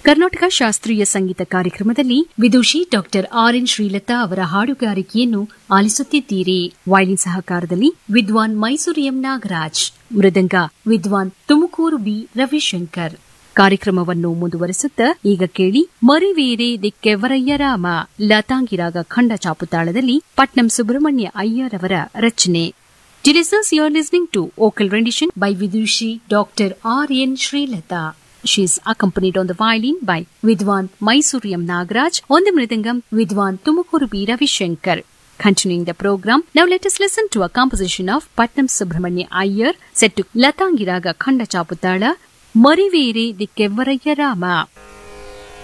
ಕರ್ನಾಟಕ ಶಾಸ್ತ್ರೀಯ ಸಂಗೀತ ಕಾರ್ಯಕ್ರಮದಲ್ಲಿ ವಿದುಷಿ doctor R N. Srilatha ಅವರ ಹಾಡುಗಾರಿಕೆಯನ್ನು ಆಲಿಸುತ್ತಿದ್ದೀರಿ. ವಯಲಿನ್ ಸಹಕಾರದಲ್ಲಿ ವಿದ್ವಾನ್ ಮೈಸೂರು ಎಂ. ನಾಗರಾಜ್, ಮೃದಂಗ ವಿದ್ವಾನ್ ತುಮಕೂರು ಬಿ. ರವಿಶಂಕರ್. ಕಾರ್ಯಕ್ರಮವನ್ನು ಮುಂದುವರೆಸುತ್ತಾ ಈಗ ಕೇಳಿ ಮರಿವೇರೆ ದಿಕ್ಕೆವರಯ್ಯ ರಾಮ, ಲತಾಂಗಿರಾಗ ಖಂಡ ಚಾಪುತಾಳದಲ್ಲಿ ಪಟ್ನಂ ಸುಬ್ರಹ್ಮಣ್ಯ ಅಯ್ಯರ್ ಅವರ ರಚನೆ. Listeners, you are listening to vocal rendition by Vidushi Dr. R.N. Srilata. She is accompanied on the violin by Vidwan Mysuriam Nagaraj, on the mridangam Vidwan Tumakuru B. Ravishankar. Continuing the program, now let us listen to a composition of Patnam Subramanya Iyer set to Latangiraga Khanda Chaputala, Marivere Dikkevvaraya Rama.